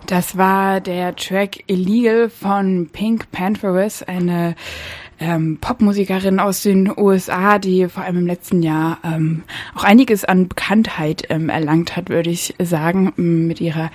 Das war der Track Illegal von Pink Pantheress, eine Popmusikerin aus den USA, die vor allem im letzten Jahr auch einiges an Bekanntheit erlangt hat, würde ich sagen, mit ihrer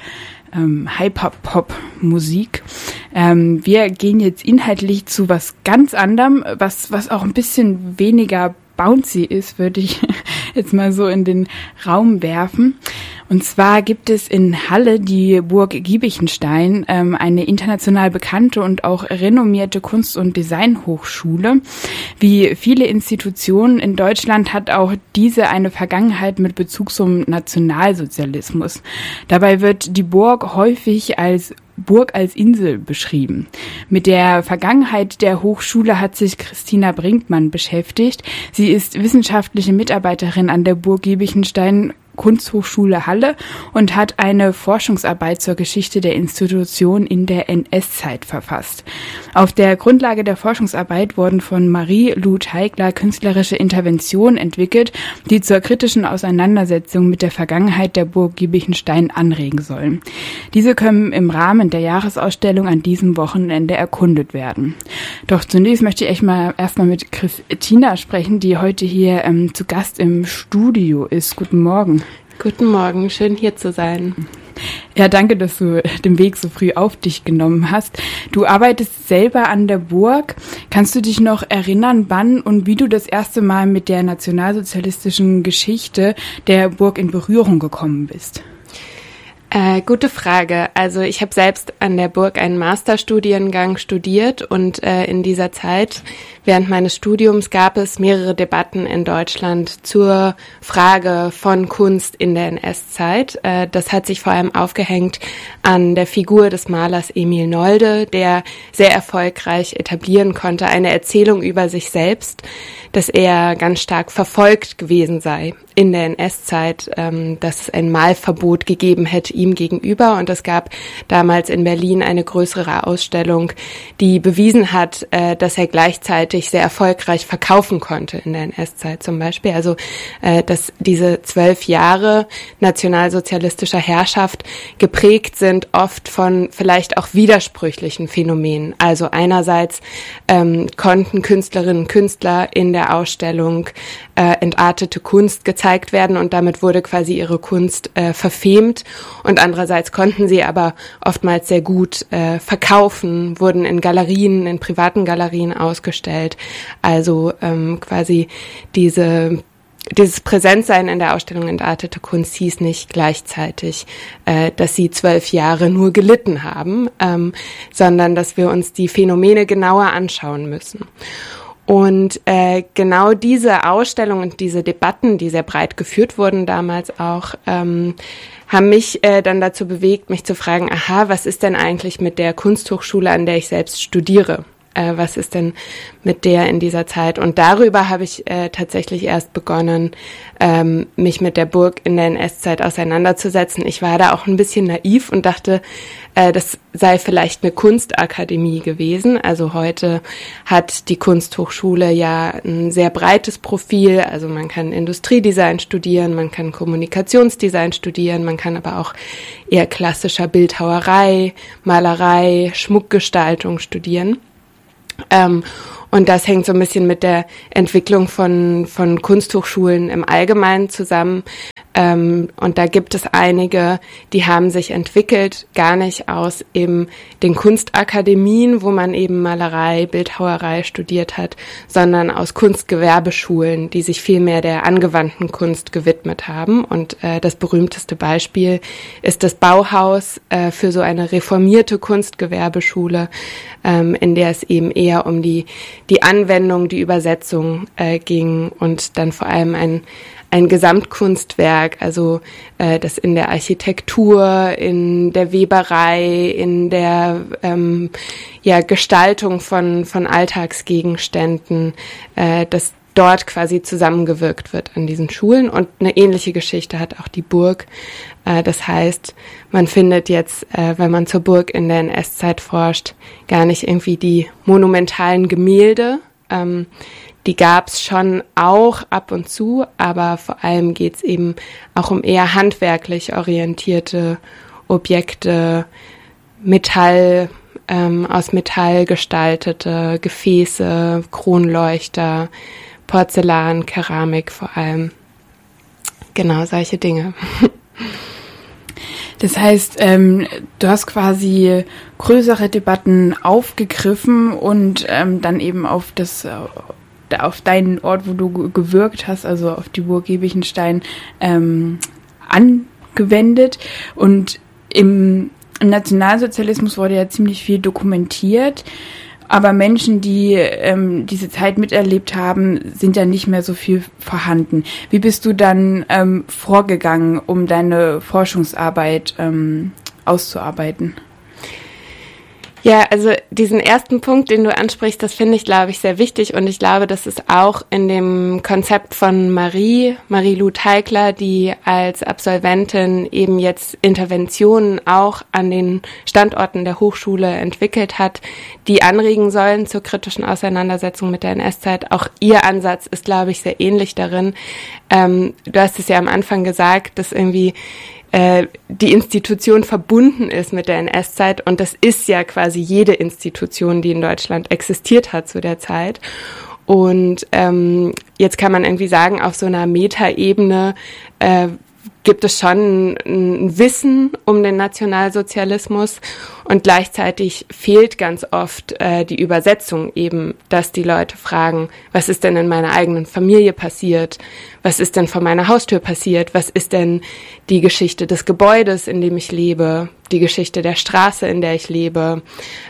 Hyper-Pop-Musik. Wir gehen jetzt inhaltlich zu was ganz anderem, was auch ein bisschen weniger bouncy ist, würde ich jetzt mal so in den Raum werfen. Und zwar gibt es in Halle die Burg Giebichenstein, eine international bekannte und auch renommierte Kunst- und Designhochschule. Wie viele Institutionen in Deutschland hat auch diese eine Vergangenheit mit Bezug zum Nationalsozialismus. Dabei wird die Burg häufig als Burg als Insel beschrieben. Mit der Vergangenheit der Hochschule hat sich Christina Brinkmann beschäftigt. Sie ist wissenschaftliche Mitarbeiterin an der Burg Giebichenstein Kunsthochschule Halle und hat eine Forschungsarbeit zur Geschichte der Institution in der NS-Zeit verfasst. Auf der Grundlage der Forschungsarbeit wurden von Marie-Lou Teigler künstlerische Interventionen entwickelt, die zur kritischen Auseinandersetzung mit der Vergangenheit der Burg Giebichenstein anregen sollen. Diese können im Rahmen der Jahresausstellung an diesem Wochenende erkundet werden. Doch zunächst möchte ich erstmal mit Christina sprechen, die heute hier zu Gast im Studio ist. Guten Morgen. Guten Morgen, schön hier zu sein. Ja, danke, dass du den Weg so früh auf dich genommen hast. Du arbeitest selber an der Burg. Kannst du dich noch erinnern, wann und wie du das erste Mal mit der nationalsozialistischen Geschichte der Burg in Berührung gekommen bist? Gute Frage. Also ich habe selbst an der Burg einen Masterstudiengang studiert und in dieser Zeit, während meines Studiums, gab es mehrere Debatten in Deutschland zur Frage von Kunst in der NS-Zeit. Das hat sich vor allem aufgehängt an der Figur des Malers Emil Nolde, der sehr erfolgreich etablieren konnte, eine Erzählung über sich selbst, dass er ganz stark verfolgt gewesen sei in der NS-Zeit, dass es ein Malverbot gegeben hätte ihm gegenüber. Und es gab damals in Berlin eine größere Ausstellung, die bewiesen hat, dass er gleichzeitig sehr erfolgreich verkaufen konnte in der NS-Zeit zum Beispiel. Also dass diese 12 Jahre nationalsozialistischer Herrschaft geprägt sind oft von vielleicht auch widersprüchlichen Phänomenen. Also einerseits konnten Künstlerinnen und Künstler in der Ausstellung entartete Kunst gezeigt werden und damit wurde quasi ihre Kunst verfemt, und andererseits konnten sie aber oftmals sehr gut verkaufen, wurden in Galerien, in privaten Galerien ausgestellt. Also quasi dieses Präsentsein in der Ausstellung entartete Kunst hieß nicht gleichzeitig, dass sie 12 Jahre nur gelitten haben, sondern dass wir uns die Phänomene genauer anschauen müssen. Und genau diese Ausstellung und diese Debatten, die sehr breit geführt wurden damals auch, haben mich dann dazu bewegt, mich zu fragen, was ist denn eigentlich mit der Kunsthochschule, an der ich selbst studiere? Was ist denn mit der in dieser Zeit? Und darüber habe ich tatsächlich erst begonnen, mich mit der Burg in der NS-Zeit auseinanderzusetzen. Ich war da auch ein bisschen naiv und dachte, das sei vielleicht eine Kunstakademie gewesen. Also heute hat die Kunsthochschule ja ein sehr breites Profil. Also man kann Industriedesign studieren, man kann Kommunikationsdesign studieren, man kann aber auch eher klassischer Bildhauerei, Malerei, Schmuckgestaltung studieren. Und das hängt so ein bisschen mit der Entwicklung von Kunsthochschulen im Allgemeinen zusammen. Und da gibt es einige, die haben sich entwickelt, gar nicht aus eben den Kunstakademien, wo man eben Malerei, Bildhauerei studiert hat, sondern aus Kunstgewerbeschulen, die sich viel mehr der angewandten Kunst gewidmet haben. Und das berühmteste Beispiel ist das Bauhaus für so eine reformierte Kunstgewerbeschule, in der es eben eher um die Anwendung, die Übersetzung ging und dann vor allem ein Gesamtkunstwerk, also das in der Architektur, in der Weberei, in der Gestaltung von Alltagsgegenständen, das dort quasi zusammengewirkt wird an diesen Schulen. Und eine ähnliche Geschichte hat auch die Burg. Das heißt, man findet jetzt, wenn man zur Burg in der NS-Zeit forscht, gar nicht irgendwie die monumentalen Gemälde. Die gab's schon auch ab und zu, aber vor allem geht's eben auch um eher handwerklich orientierte Objekte, aus Metall gestaltete Gefäße, Kronleuchter, Porzellan, Keramik vor allem. Genau, solche Dinge. Das heißt, du hast quasi größere Debatten aufgegriffen und dann eben auf deinen Ort, wo du gewirkt hast, also auf die Burg Giebichenstein, angewendet. Und im Nationalsozialismus wurde ja ziemlich viel dokumentiert, aber Menschen, die diese Zeit miterlebt haben, sind ja nicht mehr so viel vorhanden. Wie bist du dann vorgegangen, um deine Forschungsarbeit auszuarbeiten? Ja, also diesen ersten Punkt, den du ansprichst, das finde ich, glaube ich, sehr wichtig, und ich glaube, das ist auch in dem Konzept von Marie-Lou Teigler, die als Absolventin eben jetzt Interventionen auch an den Standorten der Hochschule entwickelt hat, die anregen sollen zur kritischen Auseinandersetzung mit der NS-Zeit. Auch ihr Ansatz ist, glaube ich, sehr ähnlich darin. Du hast es ja am Anfang gesagt, dass irgendwie die Institution verbunden ist mit der NS-Zeit, und das ist ja quasi jede Institution, die in Deutschland existiert hat zu der Zeit. Und jetzt kann man irgendwie sagen, auf so einer Metaebene gibt es schon ein Wissen um den Nationalsozialismus, und gleichzeitig fehlt ganz oft die Übersetzung eben, dass die Leute fragen, was ist denn in meiner eigenen Familie passiert? Was ist denn vor meiner Haustür passiert? Was ist denn die Geschichte des Gebäudes, in dem ich lebe? Die Geschichte der Straße, in der ich lebe?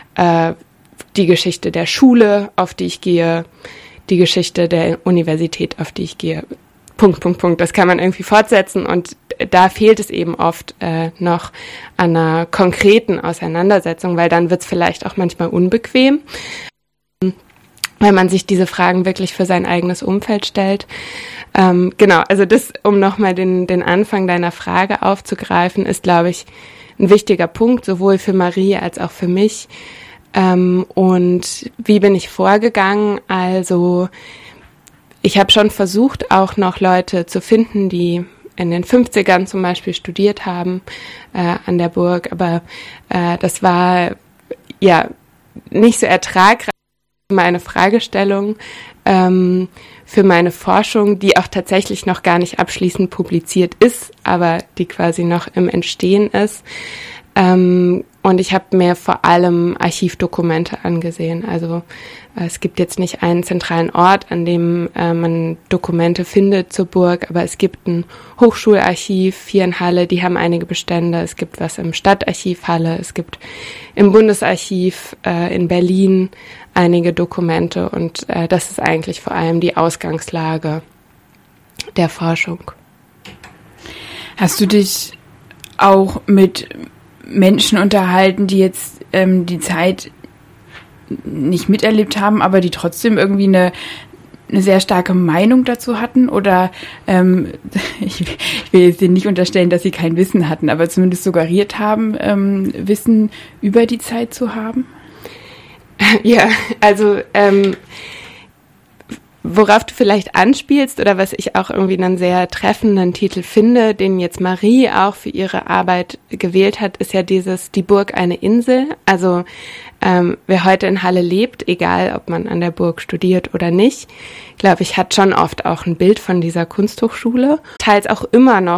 Die Geschichte der Schule, auf die ich gehe? Die Geschichte der Universität, auf die ich gehe? Punkt. Das kann man irgendwie fortsetzen, und da fehlt es eben oft noch an einer konkreten Auseinandersetzung, weil dann wird es vielleicht auch manchmal unbequem, weil man sich diese Fragen wirklich für sein eigenes Umfeld stellt. Genau, also das, um nochmal den Anfang deiner Frage aufzugreifen, ist, glaube ich, ein wichtiger Punkt, sowohl für Marie als auch für mich. Und wie bin ich vorgegangen? Also ich habe schon versucht, auch noch Leute zu finden, die in den 50ern zum Beispiel studiert haben an der Burg, aber das war ja nicht so ertragreich für meine Fragestellung, für meine Forschung, die auch tatsächlich noch gar nicht abschließend publiziert ist, aber die quasi noch im Entstehen ist. Und ich habe mir vor allem Archivdokumente angesehen. Also es gibt jetzt nicht einen zentralen Ort, an dem man Dokumente findet zur Burg, aber es gibt ein Hochschularchiv hier in Halle, die haben einige Bestände. Es gibt was im Stadtarchiv Halle, es gibt im Bundesarchiv in Berlin einige Dokumente, und das ist eigentlich vor allem die Ausgangslage der Forschung. Hast du dich auch mit Menschen unterhalten, die jetzt die Zeit nicht miterlebt haben, aber die trotzdem irgendwie eine sehr starke Meinung dazu hatten? Oder ich will jetzt denen nicht unterstellen, dass sie kein Wissen hatten, aber zumindest suggeriert haben, Wissen über die Zeit zu haben? Ja, also worauf du vielleicht anspielst, oder was ich auch irgendwie einen sehr treffenden Titel finde, den jetzt Marie auch für ihre Arbeit gewählt hat, ist ja die Burg eine Insel. Also wer heute in Halle lebt, egal ob man an der Burg studiert oder nicht, glaube ich, hat schon oft auch ein Bild von dieser Kunsthochschule. Teils auch immer noch